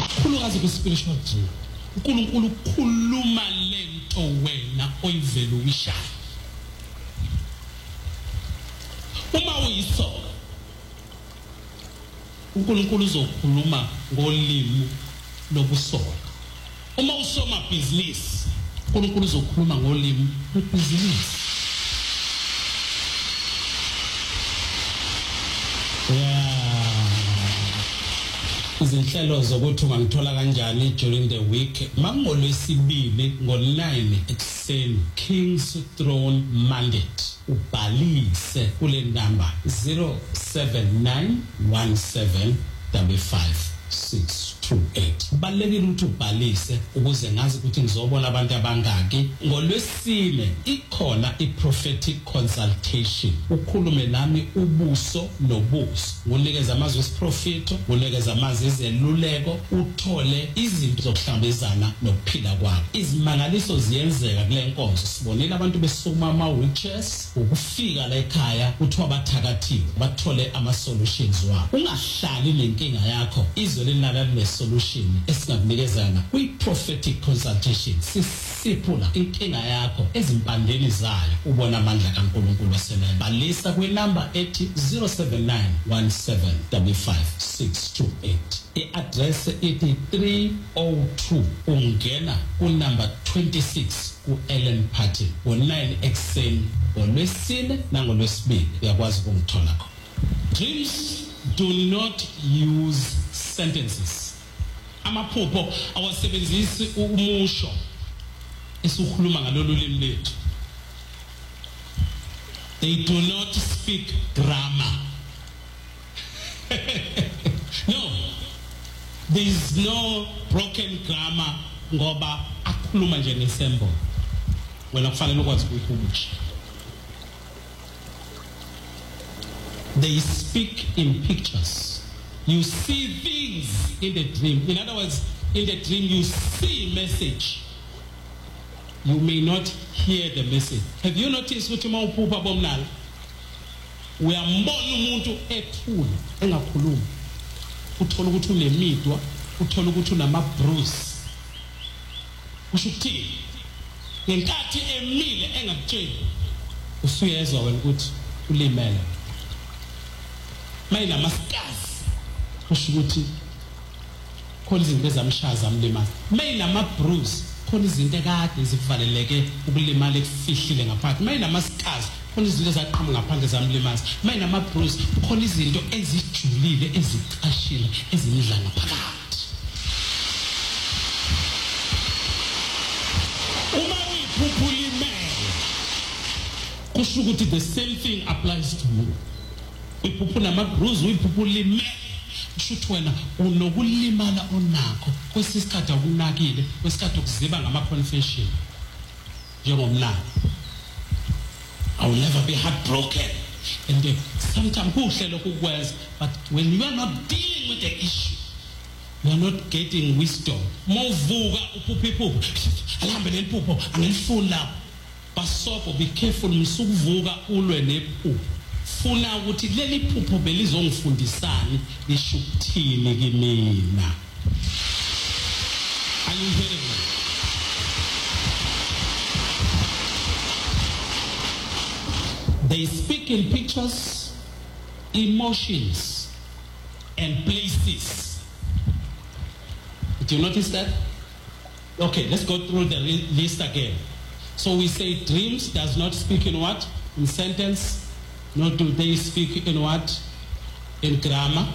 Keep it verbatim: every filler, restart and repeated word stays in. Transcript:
kakhulukazi kwi-spiritual dream uNkulunkulu ukhuluma lento wena oyivela uyishayo. Uma uyisoka uNkulunkulu uzokhuluma ngolimi lobusoka. Uma usoma business uNkulunkulu uzokhuluma ngolimi lwebhizinisi. Izinhlelo zokuthi ungangithola kanjani during the week mangolwesibili ngo-nine ekuseni King's Throne Mandate ubhalise kule number zero seven nine one seven five five six two eight. Balekile ukuthi ubhalise ukuze ngazi ukuthi ngizobona abantu abangaki. Ngolwesine ikhona i-prophetic consultation. Ukhulume nami ubuso nobuso. Unikeza amazwi esiprofeto, unikeza amazwi ezeluleko, uthole izinto zokuhlangabezana nokuphila kwakho. Izimangaliso ziyenzeka kule nkonzo. Sibonile abantu besukuma ama-wheelchairs, ukufika la ekhaya kuthiwa bathakathiwe, bathole ama-solutions wabo. Ungahlali nenkinga yakho, izwe linalale solution esingakunikezana kwi-prophetic consultation. Sisiphula inkinga yakho ezimpandeni zayo ubona amandla kaNkulunkulu wasenayo. Balisa kwi-number ethi zero seven nine one seven five five six two eight. I-address ethi three oh two ungena ku-number twenty-six ku-Ellen Party ngo-nine ekuseni ngolwesine nangolwesibili uyakwazi ukungithola khona. Dreams do not use sentences. Amaphupho awasebenzisi umusho esikhuluma ngalolu limi lethu. They do not speak grammar. No, there is no broken grammar ngoba akhuluma nje ngesembo. Wena kufanele ukwazi ukuyihumusha. They speak in pictures. You see things in the dream. In other words, in the dream you see a message. You may not hear the message. Have you noticed ukuthi mawuphupha bomnalo? Uyambona umuntu ephula engakhulumi. Uthola ukuthi unemidwa, uthola ukuthi unama bruise. Kusho ukuthi ngenkathi emile engakutshela usuyezwa wena ukuthi ulimele. Mayina masikazi kusho ukuthi khona izinto ezamshaza amlimaza. Mayina ama bruise khona izinto ekade zivaleleke ukulimala ekufihlile ngaphandle. Mayina masikazi khona izinto ezaqhamuka ngaphandle zamlimaza. Mayina ama bruise khona izinto ezijulile ezicashile ezimidla ngaphakathi. Uma uyiphupha ulimele kusho ukuthi the same thing applies to you. Uyiphupha nama bruise uyiphupha ulimele kushuthi wena unokulimala onakho kwesisikhathi akunakile kwesikhathi ukuziba ngama confession njengomlando. I will never be heartbroken. And uh, sometimes kuhle lokhu kwenza, but when you are not dealing with the issue, you are not getting wisdom. Movuka uphupha iphupho alambe lephupho angilifuni lapho. Basopo be careful msukuvuka ulwe nephupho. Funa ukuthi leli phupho belizongifundisana lisho ukuthini kimina. Are you hearing me? They speak in pictures, emotions, and places. Did you notice that? Okay, let's go through the list again. So we say dreams does not speak in what? In sentence. Nor do they speak in what? In grammar.